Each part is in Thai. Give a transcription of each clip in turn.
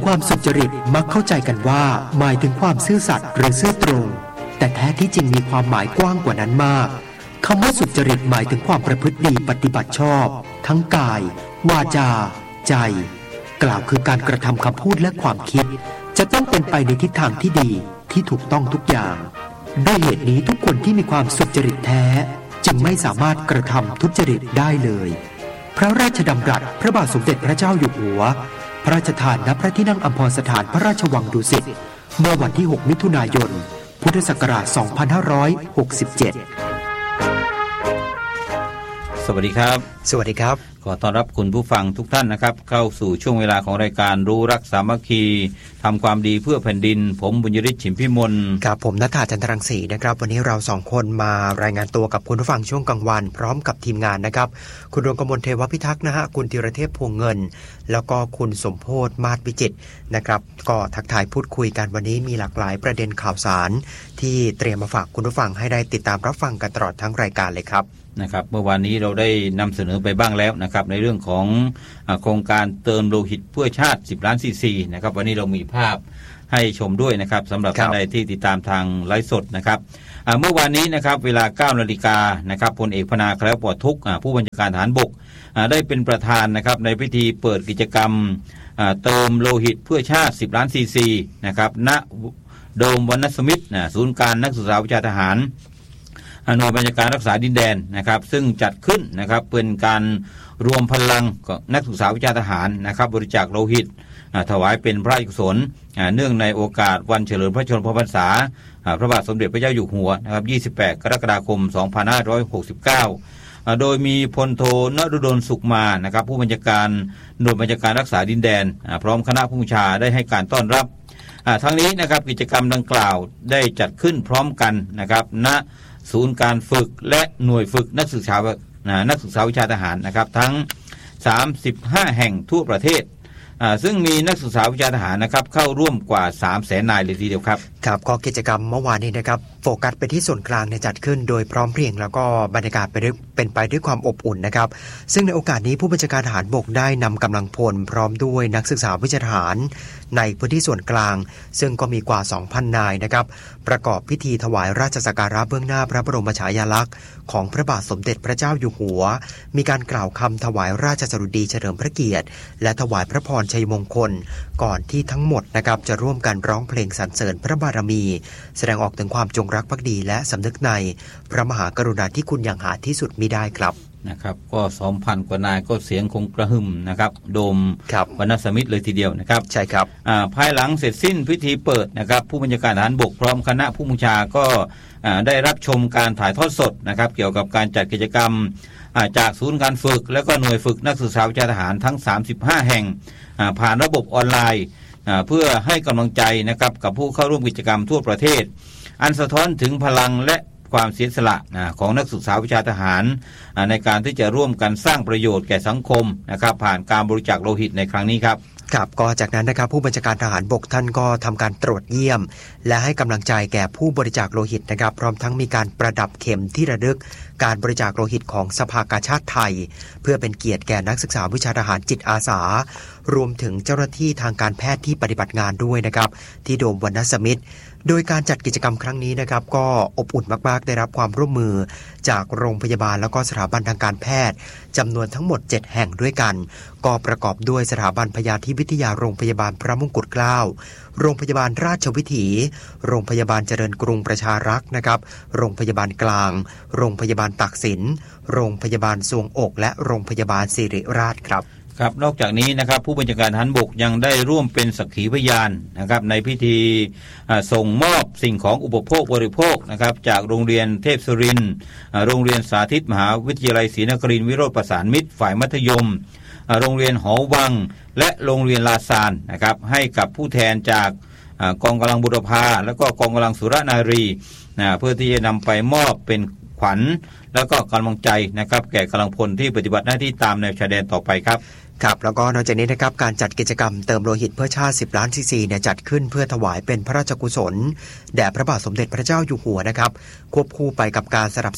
ความสุจริตมักเข้าใจกันว่าหมายถึงความซื่อสัตย์หรือซื่อตรงแต่แท้ที่จริงมีความหมายกว้างกว่านั้นมากคำว่าสุจริตหมายถึงความประพฤติดีปฏิบัติชอบทั้งกายวาจาใจกล่าวคือการกระทำคำพูดและความคิดจะต้องเป็นไปในทิศทางที่ดีที่ถูกต้องทุกอย่างด้วยเหตุนี้ทุกคนที่มีความสุจริตแท้จึงไม่สามารถกระทำทุจริตได้เลยพระราชดำรัสพระบาทสมเด็จพระเจ้าอยู่หัวพระราชทานณพระที่นั่งอัมพรสถานพระราชวังดุสิตเมื่อวันที่6 มิถุนายน พุทธศักราช 2567 สวัสดีครับสวัสดีครับขอต้อนรับคุณผู้ฟังทุกท่านนะครับเข้าสู่ช่วงเวลาของรายการรู้รักสามัคคีทำความดีเพื่อแผ่นดินผมบุญยฤทธิ์ฉิมพิมลครับผมณัฐฐา จันทรังสีนะครับวันนี้เรา2คนมารายงานตัวกับคุณผู้ฟังช่วงกลางวันพร้อมกับทีมงานนะครับคุณดวงกมลเทวพิทักษ์นะฮะคุณธีรเทพพวงเงินแล้วก็คุณสมโพธิ์มาศวิจิตรนะครับก็ทักทายพูดคุยกันวันนี้มีหลากหลายประเด็นข่าวสารที่เตรียมมาฝากคุณผู้ฟังให้ได้ติดตามรับฟังกันตลอดทั้งรายการเลยครับนะครับเมื่อวานนี้เราได้นำเสนอไปบ้างแล้วนะครับในเรื่องของโครงการเติมโลหิตเพื่อชาติ10 ล้านซีซีนะครับวันนี้เรามีภาพให้ชมด้วยนะครับสำหรับท่านใดที่ติดตามทางไลฟ์สดนะครับเมื่อวานนี้นะครับเวลา 9 นาฬิกานะครับพลเอกพนาคล้ายปลอดทุกข์ผู้บัญชาการทหารบกได้เป็นประธานนะครับในพิธีเปิดกิจกรรมเติมโลหิตเพื่อชาติ10 ล้านซีซีนะครับณโดมวรรณสมิทธศูนย์การนักศึกษาวิชาทหารหน่วยบัญชาการรักษาดินแดนนะครับซึ่งจัดขึ้นนะครับเป็นการรวมพลังของนักศึกษาวิชาทหารนะครับบริจาคโลหิตถวายเป็นพระราชกุศลเนื่องในโอกาสวันเฉลิมพระชนมพรรษาพระบาทสมเด็จพระเจ้าอยู่หัวนะครับ28 กรกฎาคม 2569โดยมีพลโทนฤดลสุขมานะครับผู้บัญชาการหน่วยบัญชาการรักษาดินแดนพร้อมคณะผู้บัญชาได้ให้การต้อนรับทั้งนี้นะครับกิจกรรมดังกล่าวได้จัดขึ้นพร้อมกันนะครับณศูนย์การฝึกและหน่วยฝึกนักศึกษาวิชาทหารนะครับทั้ง35แห่งทั่วประเทศซึ่งมีนักศึกษาวิชาทหารนะครับเข้าร่วมกว่า 300,000 นายเลยทีเดียวครับครับก็กิจกรรมเมื่อวานนี้นะครับโฟกัสไปที่ส่วนกลางจัดขึ้นโดยพร้อมเพรียงแล้วก็บรรยากาศเป็นไปด้วยความอบอุ่นนะครับซึ่งในโอกาสนี้ผู้บัญชาการทหารบกได้นำกำลังพลพร้อมด้วยนักศึกษาวิชาทหารในพื้นที่ส่วนกลางซึ่งก็มีกว่า 2,000 นายนะครับประกอบพิธีถวายราชสักการะเบื้องหน้าพระบรมฉายาลักษณ์ของพระบาทสมเด็จพระเจ้าอยู่หัวมีการกล่าวคำถวายราชสดุดีเฉลิมพระเกียรติและถวายพระพรชัยมงคลก่อนที่ทั้งหมดนะครับจะร่วมกันร้องเพลงสรรเสริญพระบารมีแสดงออกถึงความจงรักภักดีและสำนึกในพระมหากรุณาธิคุณอย่างหาที่สุดมิได้ครับนะครับก็ 2,000 กว่านายก็เสียงคงกระหึ่มนะครับโดมวรรณสมิทธเลยทีเดียวนะครับใช่ครับภายหลังเสร็จสิ้นพิธีเปิดนะครับผู้บัญชาการทหารบกพร้อมคณะผู้บัญชาก็ได้รับชมการถ่ายทอดสดนะครับเกี่ยวกับการจัดกิจกรรมจากศูนย์การฝึกและก็หน่วยฝึกนักศึกษาวิชาทหารทั้ง35แห่งผ่านระบบออนไลน์เพื่อให้กำลังใจนะครับกับผู้เข้าร่วมกิจกรรมทั่วประเทศอันสะท้อนถึงพลังและความเสียสละของนักศึกษาวิชาทหารในการที่จะร่วมกันสร้างประโยชน์แก่สังคมนะครับผ่านการบริจาคโลหิตในครั้งนี้ครับครับก็จากนั้นนะครับผู้บัญชาการทหารบกท่านก็ทำการตรวจเยี่ยมและให้กำลังใจแก่ผู้บริจาคโลหิตนะครับพร้อมทั้งมีการประดับเข็มที่ระลึกการบริจาคโลหิตของสภากาชาดไทยเพื่อเป็นเกียรติแก่นักศึกษาวิชาทหารจิตอาสารวมถึงเจ้าหน้าที่ทางการแพทย์ที่ปฏิบัติงานด้วยนะครับที่โดมวรรณสมิทธโดยการจัดกิจกรรมครั้งนี้นะครับก็อบอุ่นมากๆได้รับความร่วมมือจากโรงพยาบาลแล้วก็สถาบันทางการแพทย์จำนวนทั้งหมด7แห่งด้วยกันก็ประกอบด้วยสถาบันพยาธิวิทยาโรงพยาบาลพระมงกุฎเกล้าโรงพยาบาลราชวิถีโรงพยาบาลเจริญกรุงประชารักษ์นะครับโรงพยาบาลกลางโรงพยาบาลตากสินโรงพยาบาลสวงอกและโรงพยาบาลศิริราชครับครับนอกจากนี้นะครับผู้บัญชาการทหารบกยังได้ร่วมเป็นสักขีพยานนะครับในพิธีส่งมอบสิ่งของอุปโภคบริโภคนะครับจากโรงเรียนเทพสุรินทร์โรงเรียนสาธิตมหาวิทยาลัยศรีนครินทร์วิโรจน์ประสานมิตรฝ่ายมัธยมโรงเรียนหอวังและโรงเรียนลาซานนะครับให้กับผู้แทนจากกองกำลังบุรพาและก็กองกำลังสุรนารีเพื่อที่จะนำไปมอบเป็นขวัญแล้วก็กำลังใจนะครับแก่กำลังพลที่ปฏิบัติหน้าที่ตามแนวชายแดนต่อไปครับครับแล้วก็นอกจากนี้นะครับการจัดกิจกรรมเติมโลหิตเพื่อชาติ10 ล้านซีซีจัดขึ้นเพื่อถวายเป็นพระราชกุศลแด่พระบาทสมเด็จพระเจ้าอยู่หัวนะครับควบคู่ไปกับการสนับสนุน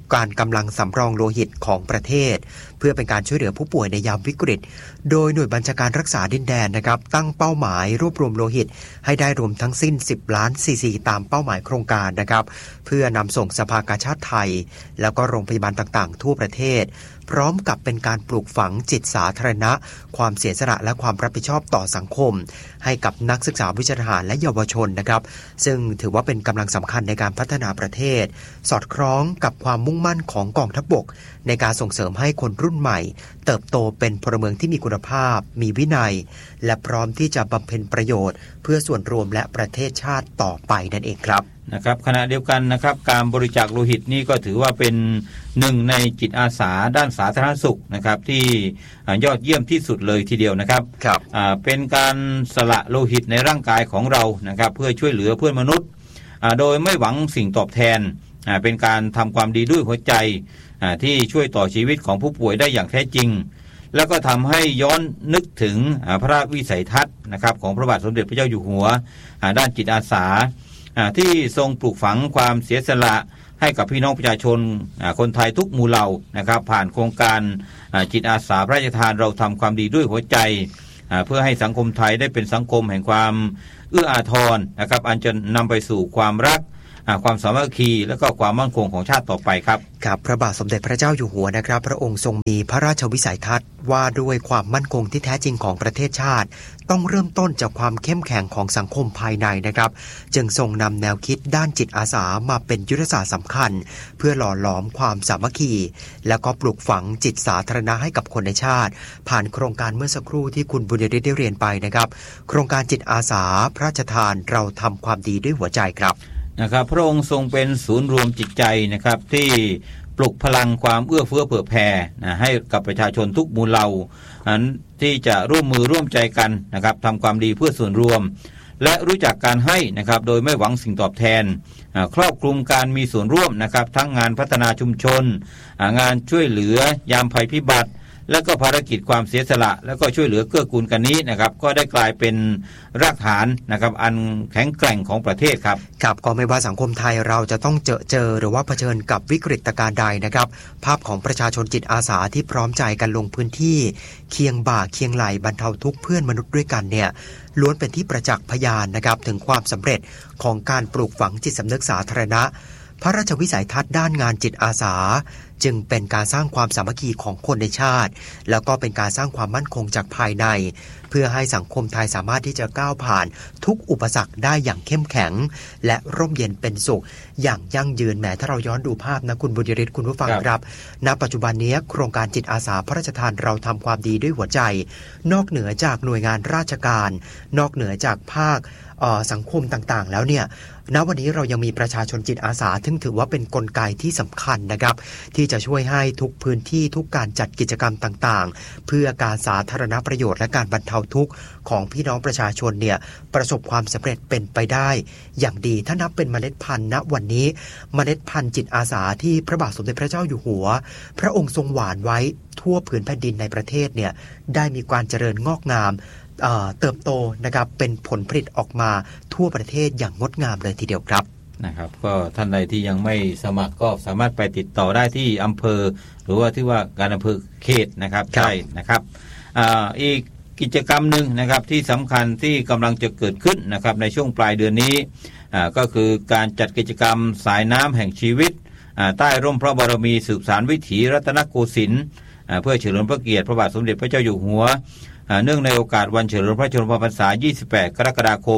การกำลังสำรองโลหิตของประเทศเพื่อเป็นการช่วยเหลือผู้ป่วยในยามวิกฤตโดยหน่วยบัญชาการรักษาดินแดนนะครับตั้งเป้าหมายรวบรวมโลหิตให้ได้รวมทั้งสิ้น10 ล้านซีซีตามเป้าหมายโครงการนะครับเพื่อนำส่งสภากาชาดไทยแล้วก็โรงพยาบาลต่างๆทั่วประเทศพร้อมกับเป็นการปลูกฝังจิตสาธารณะความเสียสละและความรับผิดชอบต่อสังคมให้กับนักศึกษาวิชาทหารและเยาวชนนะครับซึ่งถือว่าเป็นกำลังสำคัญในการพัฒนาประเทศสอดคล้องกับความมุ่งมั่นของกองทัพบกในการส่งเสริมให้คนรุ่นใหม่เติบโตเป็นพลเมืองที่มีคุณภาพมีวินัยและพร้อมที่จะบำเพ็ญประโยชน์เพื่อส่วนรวมและประเทศชาติต่อไปนั่นเองครับนะครับขณะเดียวกันนะครับการบริจาคโลหิตนี่ก็ถือว่าเป็นหนึ่งในจิตอาสาด้านสาธารณสุขนะครับที่ยอดเยี่ยมที่สุดเลยทีเดียวนะครับเป็นการสละโลหิตในร่างกายของเรานะครับเพื่อช่วยเหลือเพื่อนมนุษย์โดยไม่หวังสิ่งตอบแทนเป็นการทำความดีด้วยหัวใจที่ช่วยต่อชีวิตของผู้ป่วยได้อย่างแท้จริงแล้วก็ทำให้ย้อนนึกถึงพระวิสัยทัศน์นะครับของพระบาทสมเด็จพระเจ้าอยู่หัวด้านจิตอาสาที่ทรงปลูกฝังความเสียสละให้กับพี่น้องประชาชนคนไทยทุกหมู่เหล่านะครับผ่านโครงการจิตอาสาพระราชทานเราทำความดีด้วยหัวใจเพื่อให้สังคมไทยได้เป็นสังคมแห่งความเอื้ออาทรนะครับอันจะนำไปสู่ความรักความสามัคคีและก็ความมั่นคงของชาติต่อไปครับครับพระบาทสมเด็จพระเจ้าอยู่หัวนะครับพระองค์ทรงมีพระราชวิสัยทัศน์ว่าด้วยความมั่นคงที่แท้จริงของประเทศชาติต้องเริ่มต้นจากความเข้มแข็งของสังคมภายในนะครับจึงทรงนำแนวคิดด้านจิตอาสามาเป็นยุทธศาสตร์สำคัญเพื่อหล่อหลอมความสามัคคีและก็ปลูกฝังจิตสาธารณะให้กับคนในชาติผ่านโครงการเมื่อสักครู่ที่คุณบุญยฤทธิ์ได้เรียนไปนะครับโครงการจิตอาสาพระราชทานเราทำความดีด้วยหัวใจครับนะครับพระองค์ทรงเป็นศูนย์รวมจิตใจนะครับที่ปลุกพลังความเอื้อเฟื้อเผื่อแผ่ให้กับประชาชนทุกหมู่เหล่าที่จะร่วมมือร่วมใจกันนะครับทำความดีเพื่อส่วนรวมและรู้จักการให้นะครับโดยไม่หวังสิ่งตอบแทนครอบคลุมการมีส่วนร่วมนะครับทั้งงานพัฒนาชุมชนงานช่วยเหลือยามภัยพิบัติและก็ภารกิจความเสียสละและก็ช่วยเหลือเกื้อกูลกันนี้นะครับก็ได้กลายเป็นรากฐานนะครับอันแข็งแกร่งของประเทศครับครับก็ไม่ว่าสังคมไทยเราจะต้องเจอหรือว่าเผชิญกับวิกฤตการณ์ใดนะครับภาพของประชาชนจิตอาสาที่พร้อมใจกันลงพื้นที่เคียงบ่าเคียงไหลบรรเทาทุกข์เพื่อนมนุษย์ด้วยกันเนี่ยล้วนเป็นที่ประจักษ์พยานนะครับถึงความสำเร็จของการปลูกฝังจิตสำนึกสาธารณะพระราชวิสัยทัศน์ด้านงานจิตอาสาจึงเป็นการสร้างความสามัคคีของคนในชาติแล้วก็เป็นการสร้างความมั่นคงจากภายในเพื่อให้สังคมไทยสามารถที่จะก้าวผ่านทุกอุปสรรคได้อย่างเข้มแข็งและร่มเย็นเป็นสุขอย่างยั่งยืนแม้ถ้าเราย้อนดูภาพนะคุณบุญยฤทธิ์คุณผู้ฟังครับณปัจจุบันนี้โครงการจิตอาสาพระราชทานเราทำความดีด้วยหัวใจนอกเหนือจากหน่วยงานราชการนอกเหนือจากภาคสังคมต่างๆแล้วเนี่ยณวันนี้เรายังมีประชาชนจิตอาสาซึ่งถือว่าเป็นกลไกที่สำคัญนะครับที่จะช่วยให้ทุกพื้นที่ทุกการจัดกิจกรรมต่างๆเพื่อการสาธารณประโยชน์และการบรรเทาทุกข์ของพี่น้องประชาชนเนี่ยประสบความสำเร็จเป็นไปได้อย่างดีถ้านับเป็นเมล็ดพันธุ์ณวันนี้เมล็ดพันธุ์จิตอาสาที่พระบาทสมเด็จพระเจ้าอยู่หัวพระองค์ทรงหว่านไว้ทั่วผืนแผ่นดินในประเทศเนี่ยได้มีการเจริญงอกงามเติบโตนะครับเป็นผลผลิตออกมาทั่วประเทศอย่างงดงามเลยทีเดียวครับนะครับก็ท่านใดที่ยังไม่สมัครก็สามารถไปติดต่อได้ที่อำเภอหรือว่าที่ว่าการอำเภอเขตนะครับใช่นะครับอีกกิจกรรมหนึ่งนะครับที่สำคัญที่กำลังจะเกิดขึ้นนะครับในช่วงปลายเดือนนี้ก็คือการจัดกิจกรรมสายน้ำแห่งชีวิตใต้ร่มพระบารมีสืบสานวิถีรัตนโกสินทร์เพื่อเฉลิมพระเกียรติพระบาทสมเด็จพระเจ้าอยู่หัวเนื่องในโอกาสวันเฉลิมพระชนมพรรษา 28 กรกฎาคม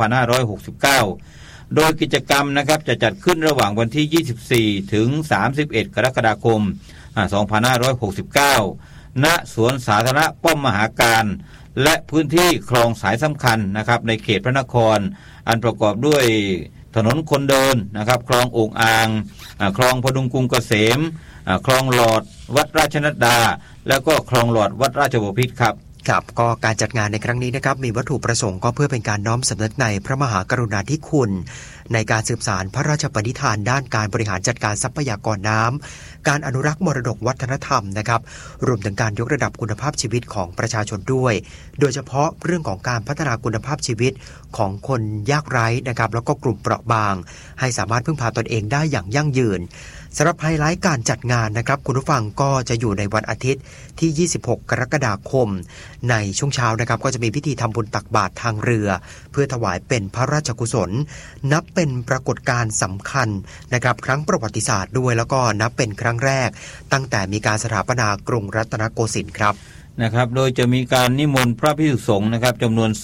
2569 โดยกิจกรรมนะครับจะจัดขึ้นระหว่างวันที่ 24 ถึง 31 กรกฎาคม 2569 ณ สวนสาธารณะป้อมมหาการและพื้นที่คลองสายสำคัญนะครับในเขตพระนครอันประกอบด้วยถนนคนเดินนะครับคลองโอ่งอ่างคลองพดุงกรุงเกษมคลองหลอดวัดราชนัดดาแล้วก็คลองหลอดวัดราชบพิตรครับครับก็การจัดงานในครั้งนี้นะครับมีวัตถุประสงค์ก็เพื่อเป็นการน้อมสำนึกในพระมหากรุณาธิคุณในการสืบสานพระราชปณิธานด้านการบริหารจัดการทรัพยากรน้ำการอนุรักษ์มรดกวัฒนธรรมนะครับรวมถึงการยกระดับคุณภาพชีวิตของประชาชนด้วยโดยเฉพาะเรื่องของการพัฒนาคุณภาพชีวิตของคนยากไร้นะครับแล้วก็กลุ่มเปราะบางให้สามารถพึ่งพาตนเองได้อย่างยั่งยืนสำหรับไฮไลท์การจัดงานนะครับคุณผู้ฟังก็จะอยู่ในวันอาทิตย์ที่26กรกฎาคมในช่วงเช้านะครับก็จะมีพิธีทำบุญตักบาตรทางเรือเพื่อถวายเป็นพระราชกุศลนับเป็นปรากฏการณ์สำคัญนะครับครั้งประวัติศาสตร์ด้วยแล้วก็นับเป็นครั้งแรกตั้งแต่มีการสถาปนากรุงรัตนโกสินทร์ครับนะครับโดยจะมีการนิมนต์พระภิกษุสงฆ์นะครับจำนวน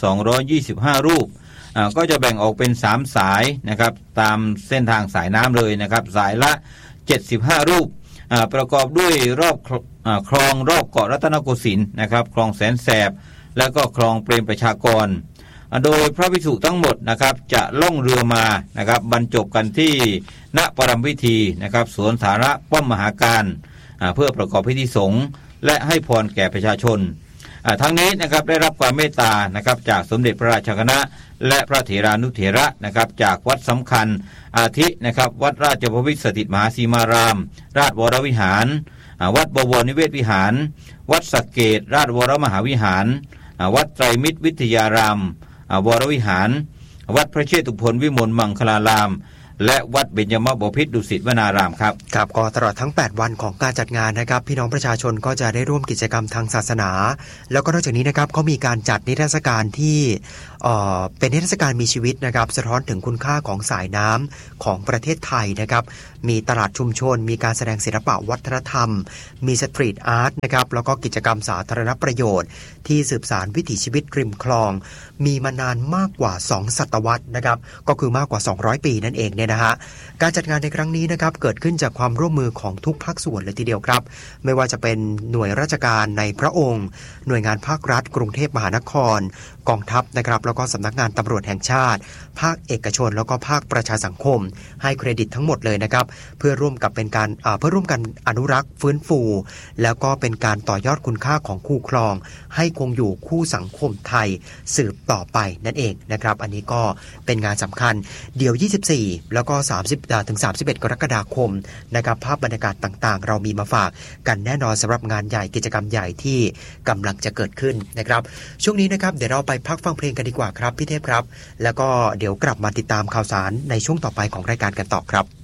225รูปก็จะแบ่งออกเป็น3สายนะครับตามเส้นทางสายน้ำเลยนะครับสายละ75รูปประกอบด้วยรอบคลองรอบเกาะรัตนโกสินทร์นะครับคลองแสนแสบแล้วก็คลองเปรมประชากรโดยพระภิกษุทั้งหมดนะครับจะล่องเรือมานะครับบรรจบกันที่ณปรมวิธีนะครับสวนสาธารณะป้อมมหาการเพื่อประกอบพิธีสงฆ์และให้พรแก่ประชาชนทั้งนี้นะครับได้รับความเมตตานะครับจากสมเด็จพระราชคณะและพระเถรานุเถระนะครับจากวัดสำคัญอาทินะครับวัดราชบพิตรสถิตมหาสีมารามราชวรวิหารวัดบวรนิเวศวิหารวัดสักเกตราชวรมหาวิหารวัดไตรมิตรวิทยารามวรวิหารวัดพระเชตุพนวิมลมังคลารามและวัดเบญจมบพิตรดุสิตวนารามครับครับก็ตลอดทั้ง8วันของการจัดงานนะครับพี่น้องประชาชนก็จะได้ร่วมกิจกรรมทางศาสนาแล้วก็นอกจากนี้นะครับเขามีการจัดนิทรรศการที่เป็นนิทรรศการมีชีวิตนะครับสะท้อนถึงคุณค่าของสายน้ำของประเทศไทยนะครับมีตลาดชุมชนมีการแสดงศิลปะวัฒนธรรมมีสตรีทอาร์ตนะครับแล้วก็กิจกรรมสาธารณประโยชน์ที่สืบสานวิถีชีวิตริมคลองมีมานานมากกว่า2ศตวรรษนะครับก็คือมากกว่า200ปีนั่นเองเนี่ยนะฮะการจัดงานในครั้งนี้นะครับเกิดขึ้นจากความร่วมมือของทุกภาคส่วนเลยทีเดียวครับไม่ว่าจะเป็นหน่วยราชการในพระองค์หน่วยงานภาครัฐกรุงเทพมหานครกองทัพนะครับแล้วก็สำนักงานตำรวจแห่งชาติภาคเอกชนแล้วก็ภาคประชาสังคมให้เครดิตทั้งหมดเลยนะครับเพื่อร่วมกันอนุรักษ์ฟื้นฟูแล้วก็เป็นการต่อยอดคุณค่าของคู่ครองให้คงอยู่คู่สังคมไทยสืบต่อไปนั่นเองนะครับอันนี้ก็เป็นงานสำคัญเดี๋ยว24แล้วก็30ถึง31กรกฎาคมนะครับภาพบรรยากาศต่างๆเรามีมาฝากกันแน่นอนสำหรับงานใหญ่กิจกรรมใหญ่ที่กำลังจะเกิดขึ้นนะครับช่วงนี้นะครับเดี๋ยวเราไปพักฟังเพลงกันดีกว่าครับพี่เทพครับแล้วก็เดี๋ยวกลับมาติดตามข่าวสารในช่วงต่อไปของรายการกันต่อครับ